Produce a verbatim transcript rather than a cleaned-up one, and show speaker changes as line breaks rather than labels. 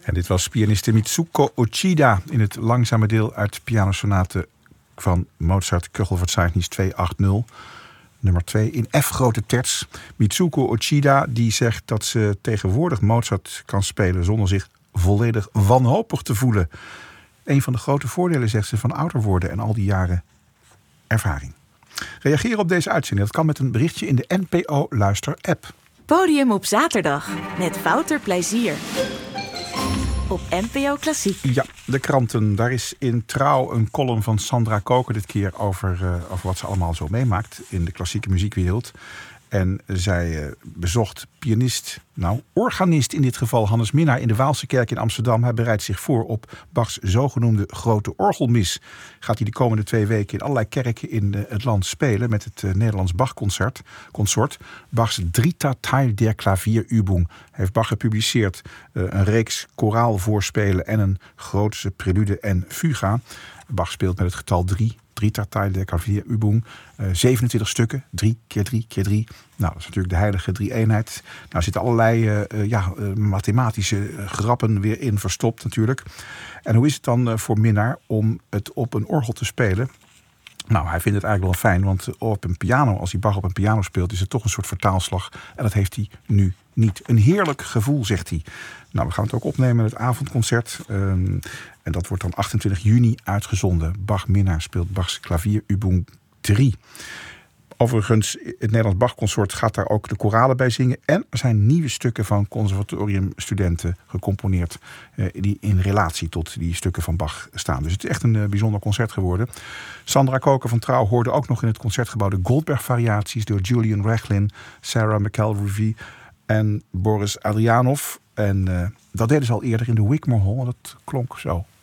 En dit was pianiste Mitsuko Uchida in het langzame deel uit pianosonate van Mozart, Köchelverzeichnis tweehonderdachtig. Nummer twee in F grote terts. Mitsuko Uchida die zegt dat ze tegenwoordig Mozart kan spelen zonder zich volledig wanhopig te voelen. Een van de grote voordelen, zegt ze, van ouder worden en al die jaren ervaring. Reageren op deze uitzending, dat kan met een berichtje in de N P O Luister app.
Podium op zaterdag met Wouter Plezier. Op N P O Klassiek.
Ja, de kranten. Daar is in Trouw een column van Sandra Koker dit keer over, uh, over wat ze allemaal zo meemaakt in de klassieke muziekwereld. En zij uh, bezocht pianist, nou organist in dit geval, Hannes Minnaar in de Waalse Kerk in Amsterdam. Hij bereidt zich voor op Bachs zogenoemde grote orgelmis. Gaat hij de komende twee weken in allerlei kerken in uh, het land spelen met het uh, Nederlands Bachconcert. Consort. Bachs Dritter Teil der Klavierübung heeft Bach gepubliceerd. Uh, een reeks koraalvoorspelen en een grootse prelude en fuga. Bach speelt met het getal drie. Dritter Teil der Klavierübung. Uh, zevenentwintig stukken. Drie keer drie keer drie. Nou, dat is natuurlijk de heilige drie-eenheid. Nou, er zitten allerlei uh, uh, ja, uh, mathematische uh, grappen weer in verstopt natuurlijk. En hoe is het dan uh, voor Minnaar om het op een orgel te spelen? Nou, hij vindt het eigenlijk wel fijn, want op een piano, als hij Bach op een piano speelt, is het toch een soort vertaalslag. En dat heeft hij nu niet. Een heerlijk gevoel, zegt hij. Nou, we gaan het ook opnemen in het avondconcert. Um, en dat wordt dan achtentwintig juni uitgezonden. Bach Minnaar speelt Bachs Klavierübung drie. Overigens, het Nederlands Bachconsort gaat daar ook de koralen bij zingen. En er zijn nieuwe stukken van conservatoriumstudenten gecomponeerd eh, die in relatie tot die stukken van Bach staan. Dus het is echt een uh, bijzonder concert geworden. Sandra Koker van Trouw hoorde ook nog in het concertgebouw de Goldberg-variaties door Julian Rechlin, Sarah McElvey en Boris Adrianov. En uh, dat deden ze al eerder in de Wigmore Hall. Dat klonk zo.